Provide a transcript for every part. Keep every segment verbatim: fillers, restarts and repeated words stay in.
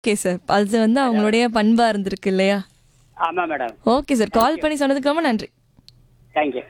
Okay sir. அது வந்து அவங்களுடைய பண்பா இருந்திருக்கு இல்லையா? ஆமா மேடம். Okay sir. கால் பண்ணி சொன்னதுக்கு ரொம்ப நன்றி. தேங்க்யூ.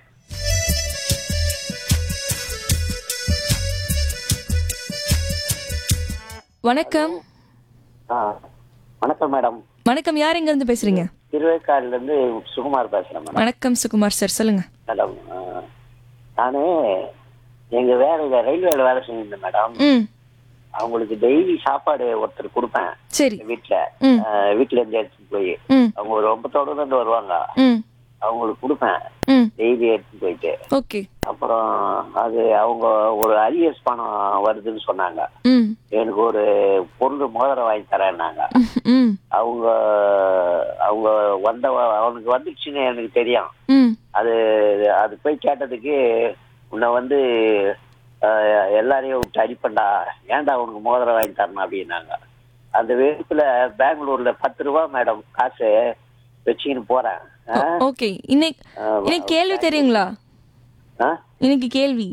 வணக்கம். ஆ வணக்கம் மேடம். வணக்கம். யார் எங்க இருந்து பேசுறீங்க? திருவேற்காடுல இருந்து சுகுமார் பேசுறேன் மேடம். வணக்கம் சுகுமார் சார், சொல்லுங்க. மேடம் நானு எங்க வேலையில ரயில்வேல வேலை செஞ்சிருந்தேன் மேடம். ம். அவங்களுக்கு டெய்லி சாப்பாடு ஒருத்தர் கொடுப்பேன் சரி. வீட்டுல. ம். வீட்டுல இருந்து எடுத்துட்டு போய் ம். அவங்க ஒரு ஒன்பத்தோடு இருந்து வருவாங்க. ம். அவங்களுக்கு கொடுப்பேன் ம். டெய்லி எடுத்துட்டு போயிட்டு. ஓகே. அப்புறம் அது அவங்க ஒரு அரியர்ஸ் பணம் வருதுன்னு சொன்னாங்க. ம். எனக்கு ஒரு பொருள் மோதிரம் வாங்கி தரேன்னாங்க. ம். அவங்க அவங்க வந்த அவனுக்கு வந்துடுச்சுன்னு எனக்கு தெரியும். ம். அது அது போய் கேட்டதுக்கு உன்னை வந்து எல்லாரையும் விட்டு அடிப்பண்டா, ஏன்டா உனக்கு மோதிரம் வாங்கி தரணும் அப்படின்னாங்க. அந்த வெறுப்புல பெங்களூர்ல பத்து ரூபா மேடம் காசு வச்சுக்கின்னு போறேன். ஓகே. இன்னைக்கு இன்னைக்கு கேள்வி தெரியுங்களா? இன்னைக்கு கேள்வி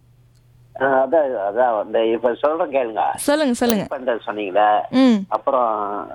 அதான் அதான் இந்த இப்ப சொல்றேன் கேளுங்க. சொல்லுங்க சொல்லுங்க. பண்ற சொன்னீங்களே. ம். அப்புறம்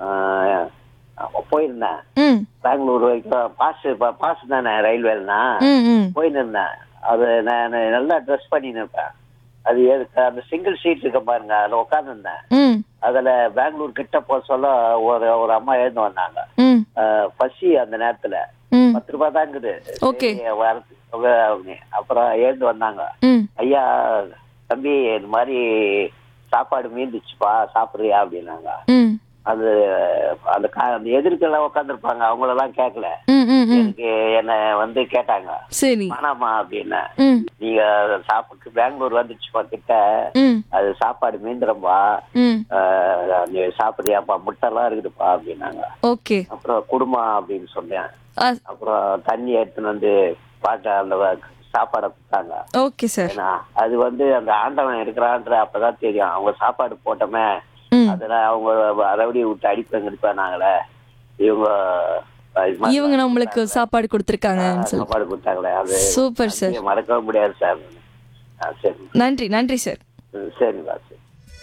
போயிருந்தேன் ம். பெங்களூர் வரைக்கும். பாஸ் பாஸ் தானே ரயில்வேலனா ம். ம். போயின்னு இருந்தேன். அது நான் நல்லா ட்ரெஸ் பண்ணின்னு இருப்பேன். அது எதுக்கு அந்த சிங்கிள் சீட் இருக்க பாருங்க, அதில் உட்காந்துருந்தேன். ம். அதுல பெங்களூர் கிட்ட போக சொல்ல ஒரு ஒரு அம்மா எழுந்து வந்தாங்க. ம். பசி அந்த நேரத்துல ம். பத்து ரூபாய் தான் இருக்குது. ஓகே. வரது அப்புறம் எழுந்து வந்தாங்க. ம். ஐயா தம்பி இந்த மாதிரி சாப்பாடு மீந்துச்சுப்பா சாப்பிடுறியா அப்படின்னாங்க. ம். அது அந்த அந்த எதிர்க்கெல்லாம் உட்காந்துருப்பாங்க, அவங்களெல்லாம் கேட்கல. ம். ம். ம். எனக்கு என்ன வந்து கேட்டாங்க சரி. வேணாமா அப்படின்னு. ம். நீங்க சாப்பிட்டு பெங்களூர் வந்துச்சுப்பா கிட்ட, ம். அது சாப்பாடு மீந்துறப்பா, ம். நீ சாப்பிடுறியாப்பா, முட்டைலாம் இருக்குதுப்பா அப்படின்னாங்க. ஓகே. அப்புறம் குடும்பம் அப்படின்னு சொன்னேன். ஆ, அப்புறம் தண்ணி எடுத்துன்னு வந்து பாட்ட அந்த சாப்பாடை கொடுத்தாங்க. Okay sir. ஏன்னா அது வந்து அந்த ஆண்டவன் இருக்கிறான்ற அப்பதான் தெரியும். அவங்க சாப்பாடு போட்டோமே ம். அதுல அவங்க ரவுடியை விட்டு அடிப்பேன் கிடைப்பானாங்களே இவங்க இவங்க நம்மளுக்கு சாப்பாடு கொடுத்துருக்காங்கன்னு சொல்லி சாப்பாடு கொடுத்தாங்களே, அது சூப்பர் சார். மறக்கவே முடியாது சார். ஆ, சரி நன்றி நன்றி சார். ம், சரிங்களா சரி.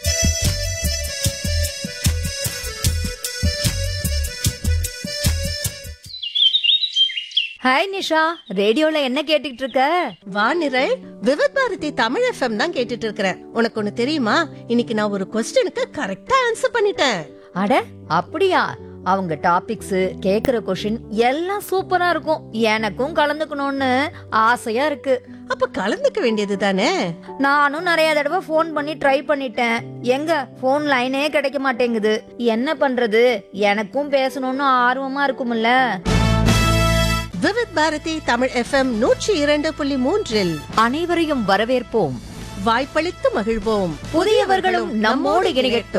ஹாய் நிஷா, ரேடியோல என்ன கேட்டுட்டு இருக்க? வானிரல் விவித் பாரதி தமிழ் எஃப்எம் தான் கேட்டுட்டு இருக்கிறேன். உனக்கு ஒண்ணு தெரியுமா, இன்னைக்கு நான் ஒரு கொஸ்டினுக்கு கரெக்டா ஆன்சர் பண்ணிட்டேன். அட அப்படியா? அவங்க டாபிக்ஸ், கேக்குற கொஸ்டின் எல்லாம் சூப்பரா இருக்கும். எனக்கும் கலந்துக்கணும்னு ஆசையா இருக்கு. அப்ப கலந்துக்க வேண்டியது தானே. நானும் நிறைய தடவை ஃபோன் பண்ணி ட்ரை பண்ணிட்டேன். எங்க ஃபோன் லைனே கிடைக்க மாட்டேங்குது. என்ன பண்றது? எனக்கும் பேசணும்னு ஆர்வமா இருக்கும்ல. விவித் பாரதி தமிழ் எஃப்எம் நூற்றி இரண்டு புள்ளி மூன்றில் அனைவரையும் வரவேற்போம், வாய்ப்பளித்து மகிழ்வோம். புதியவர்களும் நம்மோடு இணையட்டும்.